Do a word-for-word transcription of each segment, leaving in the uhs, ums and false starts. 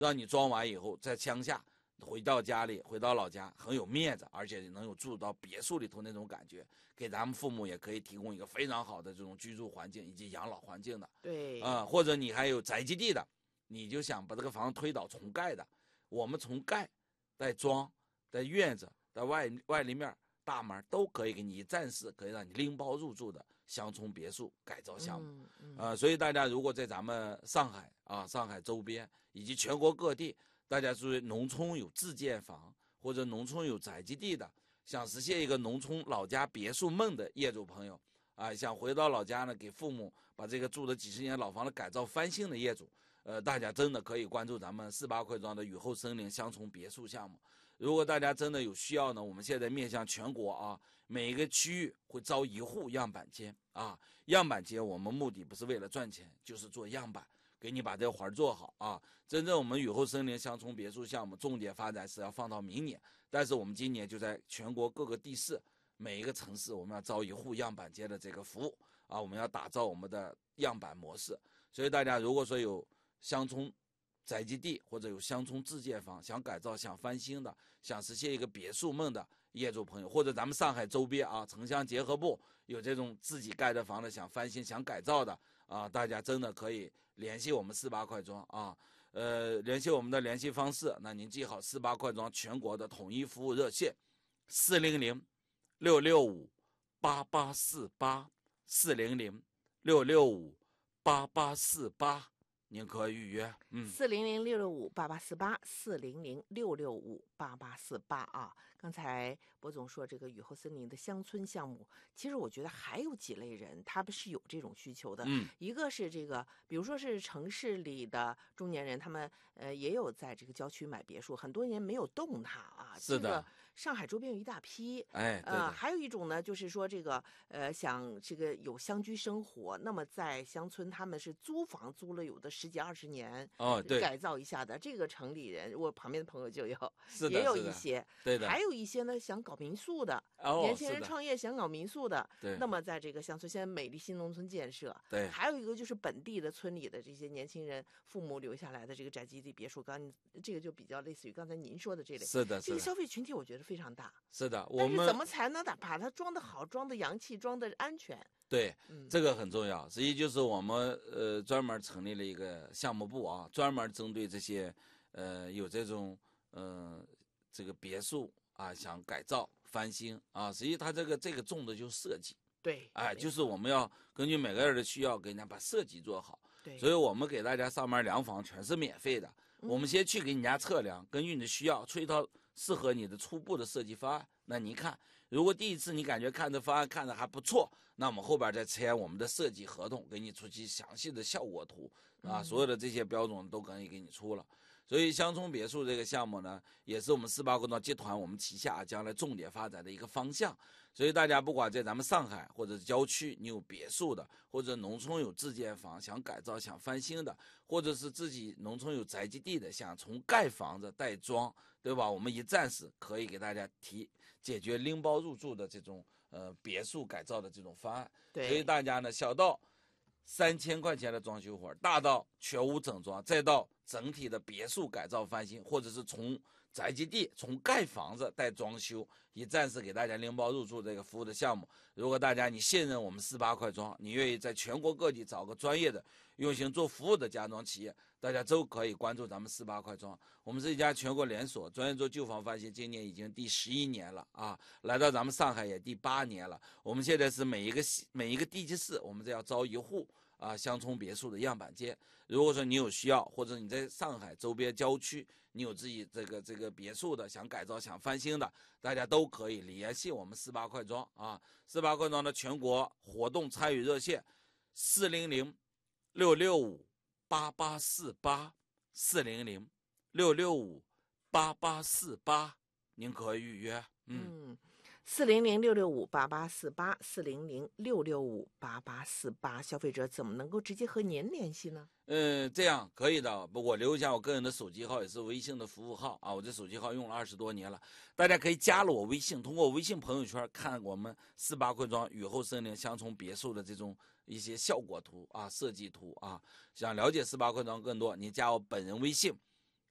让你装完以后在乡下回到家里，回到老家很有面子，而且能有住到别墅里头那种感觉，给咱们父母也可以提供一个非常好的这种居住环境以及养老环境的。 对， 啊、呃，或者你还有宅基地的，你就想把这个房子推倒重盖的，我们重盖、带装、带院子、带外外立面、大门都可以给你暂时可以让你拎包入住的乡村别墅改造项目。 嗯嗯、 呃，所以大家如果在咱们上海啊、上海周边以及全国各地，大家属于农村有自建房或者农村有宅基地的，想实现一个农村老家别墅梦的业主朋友啊，想回到老家呢，给父母把这个住了几十年老房子改造翻新的业主，呃，大家真的可以关注咱们四八块庄的雨后森林乡村别墅项目。如果大家真的有需要呢，我们现在面向全国啊，每一个区域会招一户样板间啊。样板间我们目的不是为了赚钱，就是做样板，给你把这个活做好啊。真正我们雨后森林乡村别墅项目重点发展是要放到明年，但是我们今年就在全国各个地市每一个城市，我们要招一户样板间的这个服务啊，我们要打造我们的样板模式。所以大家如果说有乡村宅基地或者有乡村自建房想改造想翻新的，想实现一个别墅梦的业主朋友，或者咱们上海周边啊城乡结合部有这种自己盖的房子想翻新想改造的啊，大家真的可以联系我们四八块庄啊，呃，联系我们的联系方式，那您记好四八块庄全国的统一服务热线四零零六六五八八四八四零零六六五八八四八。您可以预约，嗯， 四零零六六五八八四八，四零零六六五八八四八啊。刚才博总说这个雨后森林的乡村项目，其实我觉得还有几类人，他们是有这种需求的。 嗯， 一个是这个，比如说是城市里的中年人，他们呃也有在这个郊区买别墅，很多年没有动它啊。 是的， 这个上海周边有一大批。 哎，对呃，还有一种呢，就是说这个呃想这个有乡居生活，那么在乡村他们是租房租了有的十几二十年， 哦，对， 改造一下的。这个城里人，我旁边的朋友就有， 是的， 也有一些， 对的， 还有一些呢想搞民宿的， 哦， 年轻人创业想搞民宿的， 对， 那么在这个乡村，现在美丽新农村建设， 对， 还有一个就是本地的村里的这些年轻人父母留下来的这个宅基地别墅，刚这个就比较类似于刚才您说的这类， 是的， 这个消费群体我觉得非常大， 是的，我们怎么才能把它装得好，装得洋气，装得安全？ 对， 嗯， 这个很重要。实际就是我们呃专门成立了一个项目部啊，专门针对这些呃有这种呃这个别墅啊想改造翻新啊，实际它这个这个重的就是设计。 对， 哎，就是我们要根据每个人的需要，给人家把设计做好。 对， 所以我们给大家上门量房全是免费的。嗯、我们先去给你家测量，根据你的需要出一套适合你的初步的设计方案。那你看，如果第一次你感觉看这方案看着还不错，那我们后边再签我们的设计合同，给你出具详细的效果图啊， 嗯、 所有的这些标准都可以给你出了。所以乡村别墅这个项目呢，也是我们四八国庄集团我们旗下将来重点发展的一个方向。所以大家不管在咱们上海或者郊区你有别墅的，或者农村有自建房想改造想翻新的，或者是自己农村有宅基地的想从盖房子带装，对吧？我们一站式可以给大家提解决拎包入住的这种呃别墅改造的这种方案。 对， 所以大家呢，小到三千块钱的装修活，大到全屋整装，再到整体的别墅改造翻新，或者是从宅基地从盖房子带装修，以暂时给大家拎包入住这个服务的项目。如果大家你信任我们四八块庄，你愿意在全国各地找个专业的用心做服务的家装企业，大家都可以关注咱们四八块庄。我们是一家全国连锁，专业做旧房翻新，今年已经第十一年了啊，来到咱们上海也第八年了。我们现在是每一个每一个地级市，我们这要招一户啊乡村别墅的样板间。如果说你有需要，或者你在上海周边郊区，你有自己这个这个别墅的，想改造想翻新的，大家都可以联系我们四八块庄啊。四八块庄的全国活动参与热线四零零六六五八八四八四零零六六五八八四八，您可以预约。嗯。 四零零六六五八八四八，四零零六六五八八四八，消费者怎么能够直接和您联系呢？ 嗯，这样可以的。我留一下我个人的手机号，也是微信的服务号啊。我这手机号用了二十多年了，大家可以加了我微信，通过微信朋友圈看我们四八块庄雨后森林乡村别墅的这种一些效果图啊、设计图啊。想了解四八块庄更多，你加我本人微信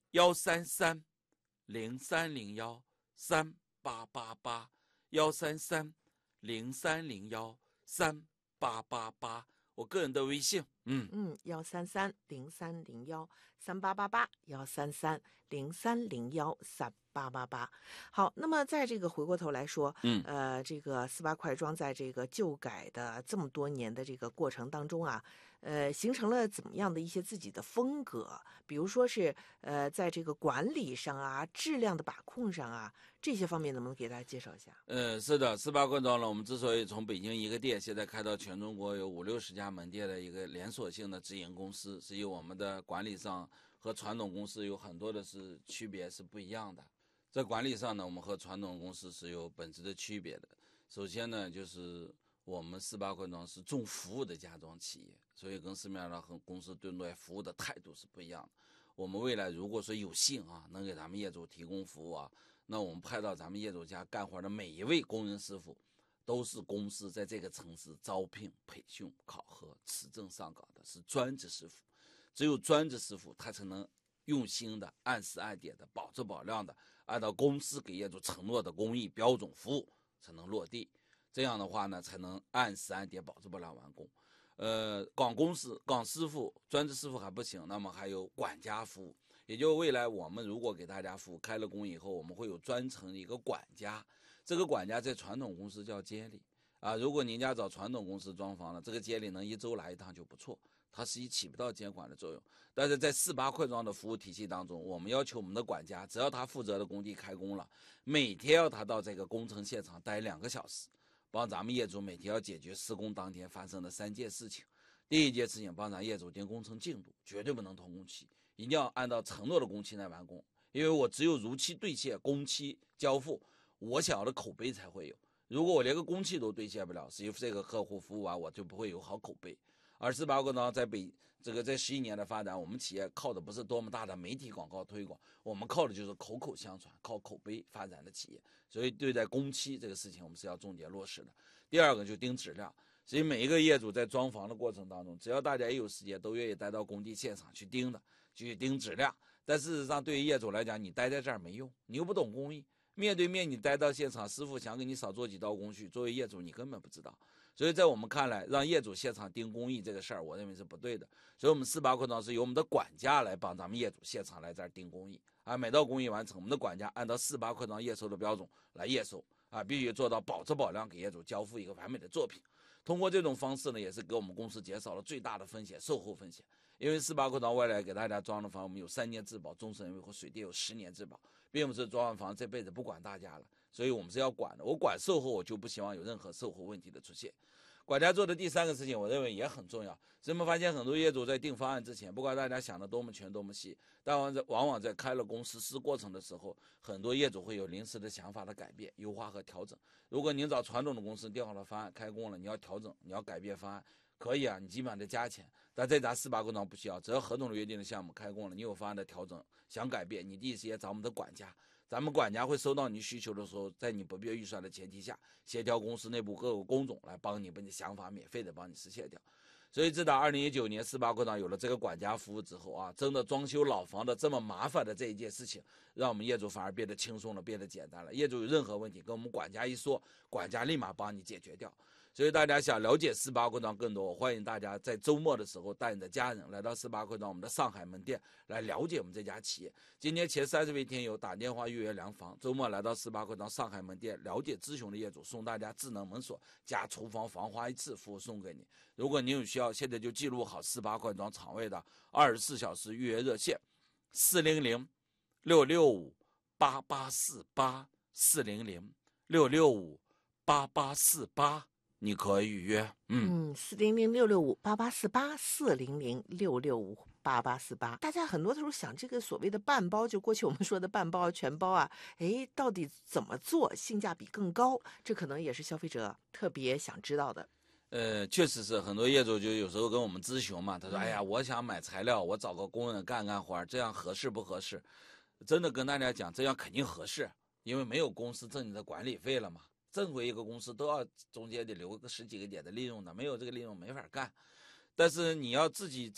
幺三三零三零幺三八八八，幺三三零三零幺三八八八，我个人的微信，嗯嗯，幺三三零三零幺三八八八，幺三三零三零幺三八八八。好，那么在这个回过头来说， 嗯呃，这个四八快装在这个旧改的这么多年的这个过程当中啊，呃，形成了怎么样的一些自己的风格？比如说是呃，在这个管理上啊、质量的把控上啊，这些方面能不能给大家介绍一下？ 呃，是的，四八快装呢，我们之所以从北京一个店，现在开到全中国有五六十家门店的一个连锁性的直营公司，是由我们的管理上和传统公司有很多的是区别是不一样的。在管理上呢，我们和传统公司是有本质的区别的。首先呢，就是我们四八快装是重服务的家装企业，所以跟市面上和公司对待服务的态度是不一样的。我们未来如果说有幸啊，能给咱们业主提供服务啊，那我们派到咱们业主家干活的每一位工人师傅，都是公司在这个城市招聘、培训、考核、持证上岗的，是专职师傅。只有专职师傅，他才能用心的、按时按点的、保质保量的，按照公司给业主承诺的工艺标准服务，才能落地。这样的话呢，才能按时按点、保质保量完工。呃，岗公司、岗师傅、专职师傅还不行，那么还有管家服务，也就未来我们如果给大家服务开了工以后，我们会有专程的一个管家，这个管家在传统公司叫监理啊。如果您家找传统公司装潢了，这个监理能一周来一趟就不错，它实际起不到监管的作用。但是在四八快装的服务体系当中，我们要求我们的管家，只要他负责的工地开工了，每天要他到这个工程现场待两个小时。帮咱们业主每天要解决施工当天发生的三件事情。第一件事情，帮咱业主定工程进度，绝对不能通工期，一定要按照承诺的工期来完工。因为我只有如期兑现工期交付，我想要的口碑才会有。如果我连个工期都兑现不了，实际这个客户服务完我就不会有好口碑。而四八快装在北这个这十一年的发展，我们企业靠的不是多么大的媒体广告推广，我们靠的就是口口相传，靠口碑发展的企业。所以对待工期这个事情，我们是要重点落实的。第二个就盯质量，所以每一个业主在装房的过程当中，只要大家一有时间，都愿意待到工地现场去盯的，去盯质量。但事实上，对于业主来讲，你待在这儿没用，你又不懂工艺，面对面你待到现场，师傅想给你少做几道工序，作为业主你根本不知道。所以在我们看来，让业主现场盯工艺这个事儿，我认为是不对的。所以我们四八快装是由我们的管家来帮咱们业主现场来这儿盯工艺啊，每道工艺完成，我们的管家按照四八快装验收的标准来验收啊，必须做到保质保量，给业主交付一个完美的作品。通过这种方式呢，也是给我们公司减少了最大的风险，售后风险。因为四八快装未来给大家装的房，我们有三年质保，终身维护，水电有十年质保，并不是装完房这辈子不管大家了，所以我们是要管的。我管售后，我就不希望有任何售后问题的出现。管家做的第三个事情，我认为也很重要。所以我们发现很多业主在定方案之前，不管大家想的多么全多么细，但往往在开了工实施过程的时候，很多业主会有临时的想法的改变、优化和调整。如果您找传统的公司定好了方案，开工了，你要调整，你要改变方案，可以啊，你基本上得加钱。但在咱四八快装不需要，只要合同的约定的项目开工了，你有方案的调整，想改变，你第一时间找我们的管家。咱们管家会收到你需求的时候，在你不变预算的前提下，协调公司内部各个工种来帮你把你想法免费的帮你实现掉。所以自打二零一九年四八快装有了这个管家服务之后啊，真的装修老房的这么麻烦的这一件事情，让我们业主反而变得轻松了，变得简单了。业主有任何问题跟我们管家一说，管家立马帮你解决掉。所以大家想了解四八快装更多，我欢迎大家在周末的时候带你的家人来到四八快装我们的上海门店来了解我们这家企业。今天前三十位听友打电话预约量房，周末来到四八快装上海门店了解咨询的业主送大家智能门锁加厨房防滑一次服务送给你。如果您有需要，现在就记录好四八快装厂位的二十四小时预约热线四零零六六五八八四八四零零六六五八八四八。你可以预约， 嗯，四零零六六五八八四八，四零零六六五八八四八。大家很多的时候想，这个所谓的半包，就过去我们说的半包、全包啊，哎，到底怎么做性价比更高？这可能也是消费者特别想知道的。 呃，确实是很多业主就有时候跟我们咨询嘛，他说：“哎呀，我想买材料，我找个工人干干活，这样合适不合适？”真的跟大家讲，这样肯定合适，因为没有公司挣你的管理费了嘛。正规一个公司都要中间得留个十几个点的利润的，没有这个利润没法干。但是你要自己找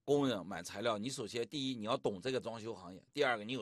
工人买材料，你首先第一你要懂这个装修行业，第二个你有